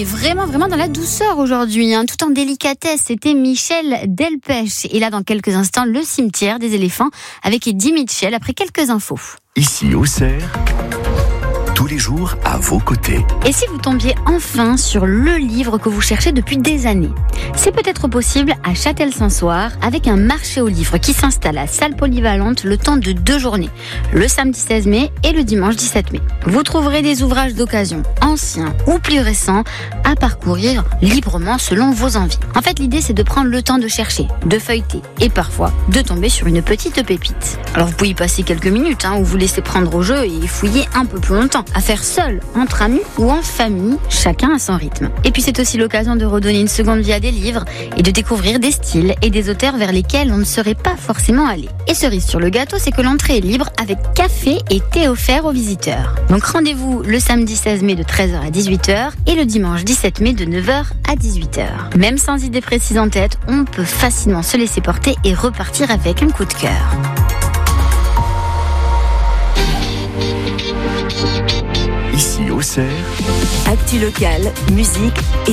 vraiment dans la douceur aujourd'hui, tout en délicatesse. C'était Michel Delpech. Et là, dans quelques instants, le cimetière des éléphants avec Eddie Mitchell après quelques infos. Ici Auxerre, tous les jours à vos côtés. Et si vous tombiez enfin sur le livre que vous cherchez depuis des années? C'est peut-être possible à Châtel-Saint-Soir avec un marché aux livres qui s'installe à salle polyvalente le temps de 2 journées, le samedi 16 mai et le dimanche 17 mai. Vous trouverez des ouvrages d'occasion, anciens ou plus récents, à parcourir librement selon vos envies. En fait, l'idée c'est de prendre le temps de chercher, de feuilleter et parfois de tomber sur une petite pépite. Alors vous pouvez y passer quelques minutes ou vous laisser prendre au jeu et fouiller un peu plus longtemps. À faire seul, entre amis ou en famille, chacun à son rythme. Et puis c'est aussi l'occasion de redonner une seconde vie à des livres et de découvrir des styles et des auteurs vers lesquels on ne serait pas forcément allé. Et cerise sur le gâteau, c'est que l'entrée est libre avec café et thé offert aux visiteurs. Donc rendez-vous le samedi 16 mai de 13h à 18h et le dimanche 17 mai de 9h à 18h. Même sans idée précise en tête, on peut facilement se laisser porter et repartir avec un coup de cœur. Ici Auxerre, Actu locale, musique et